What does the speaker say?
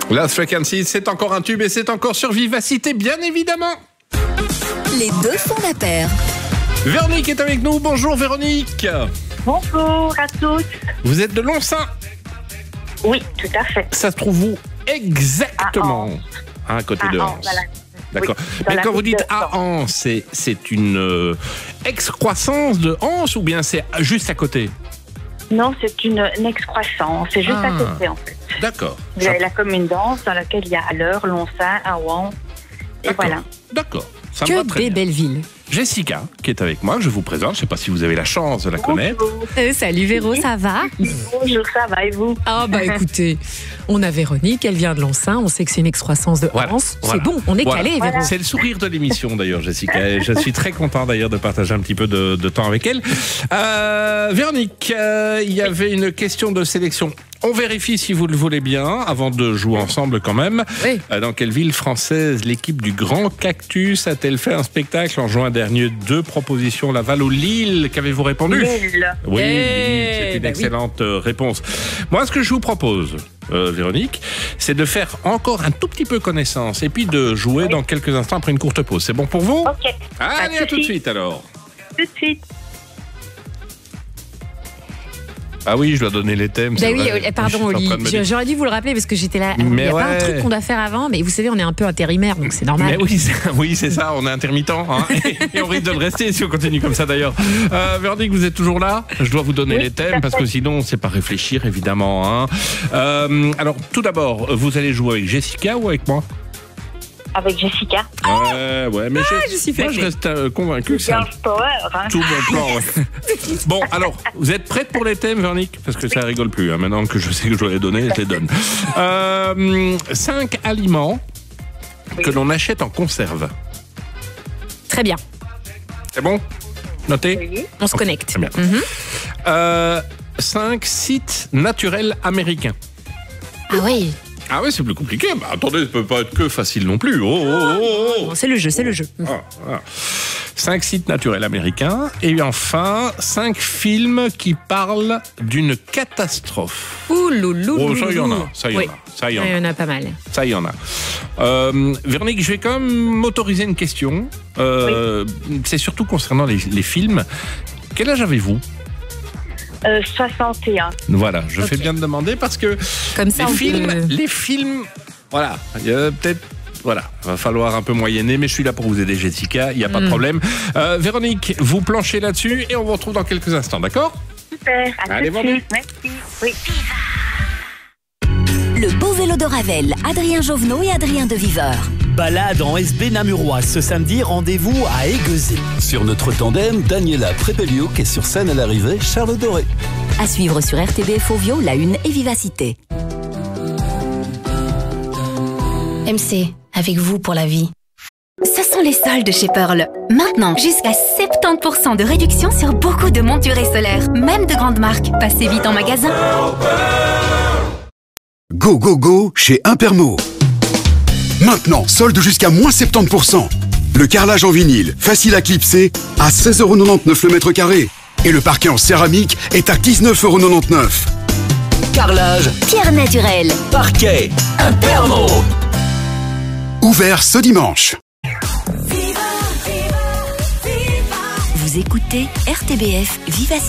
Lost Frequencies, c'est encore un tube et c'est encore sur Vivacité, bien évidemment. Les deux font la paire. Véronique est avec nous. Bonjour Véronique. Bonjour à tous. Vous êtes de Lonsin? Oui, tout à fait. Ça se trouve où exactement? À côté de Anse. Voilà. D'accord. Oui, Mais quand vous dites à Anse, c'est une excroissance de Anse ou bien c'est juste à côté? Non, c'est une excroissance. C'est juste à côté, en fait. D'accord. Vous avez la commune d'Anse dans laquelle il y a Alleur, Lonsin, Aouan. Et voilà. D'accord. Ça me va Que très des bien. belles villes. Jessica, qui est avec moi, je vous présente. Je ne sais pas si vous avez la chance de la connaître. Bonjour. Salut Véro, ça va? Bonjour, ça va et vous? Ah bah écoutez, on a Véronique, elle vient de Lonsin, on sait que c'est une excroissance de Voilà, Anse. voilà. C'est bon, on est Voilà. calé Véro. C'est le sourire de l'émission d'ailleurs, Jessica. Et je suis très content d'ailleurs de partager un petit peu de temps avec elle. Véronique, il y avait une question de sélection. On vérifie si vous le voulez bien, avant de jouer ensemble quand même. Oui. Dans quelle ville française l'équipe du Grand Cactus a-t-elle fait un spectacle en juin dernier? 2 propositions, Laval ou Lille. Qu'avez-vous répondu? Lille. Oui, Eh, Lille, c'est une bah oui. excellente réponse. Moi, ce que je vous propose, Véronique, c'est de faire encore un tout petit peu connaissance et puis de jouer dans quelques instants après une courte pause. C'est bon pour vous? Ok. Allez, Pas à tout de suite alors. Tout de suite. Ah oui, je dois donner les thèmes. Bah c'est oui, vrai. pardon Je suis en Oli, train de me dire. j'aurais dû vous le rappeler parce que j'étais là. Mais il y a pas ouais. un truc qu'on doit faire avant, mais vous savez, on est un peu intérimaire, donc c'est normal. Mais oui, c'est ça, on est intermittent. Hein, et on risque de le rester si on continue comme ça d'ailleurs. Véronique, vous êtes toujours là? Je dois vous donner Oui, les tout à thèmes parce fait. que sinon, on ne sait pas réfléchir évidemment. Hein. Alors, tout d'abord, vous allez jouer avec Jessica ou avec moi? Avec Jessica. Ouais, mais je suis moi, je flattée. reste convaincu que c'est un Girl Power, hein. tout bon plan. Ouais. Bon, alors, vous êtes prête pour les thèmes, Véronique? Parce que ça rigole plus. Hein. Maintenant que je sais que je dois les donner, je les donne. 5 aliments que l'on achète en conserve. Très bien, C'est bon? Notez? Oui. on se Ok, connecte. très bien. 5 sites naturels américains. Ah oui, Ah oui, c'est plus compliqué. Bah, attendez, ça peut pas être que facile non plus. bon, c'est le jeu, c'est le jeu. 5 sites naturels américains. Et enfin, 5 films qui parlent d'une catastrophe. Ouh loulou. Oh, ça, il y en a. Ça, il y en Oui. a. Ça, il y en Il y a. en a pas mal. Ça, il y en a. Véronique, je vais quand même m'autoriser une question. C'est surtout concernant les films. Quel âge avez-vous? 61. Voilà, je Ok. fais bien de demander parce que Comme ça, les films, voilà, il y a peut-être, voilà, va falloir un peu moyenner, mais je suis là pour vous aider, Jessica, il n'y a pas de problème. Véronique, vous planchez là-dessus et on vous retrouve dans quelques instants, d'accord? Super. À Allez, tout de vendu. suite. Merci. Oui. Le beau vélo de Ravel, Adrien Jovenot et Adrien de Viveur. Balade en SB namurois ce samedi, rendez-vous à Aiguezé. Sur notre tandem, Daniela Prepeliuk est sur scène à l'arrivée, Charles Doré. À suivre sur RTBF Ovio, La Une et Vivacité. MC, avec vous pour la vie. Ce sont les soldes chez Pearl. Maintenant, jusqu'à 70% de réduction sur beaucoup de montures et solaires, même de grandes marques. Passez vite en magasin. Go, go, go chez Impermo. Maintenant, solde jusqu'à moins 70%. Le carrelage en vinyle, facile à clipser, à 16,99€ le mètre carré. Et le parquet en céramique est à 19,99€. Carrelage, Pierre Naturel. parquet, Impermo. Ouvert ce dimanche. Vous écoutez RTBF Vivacité.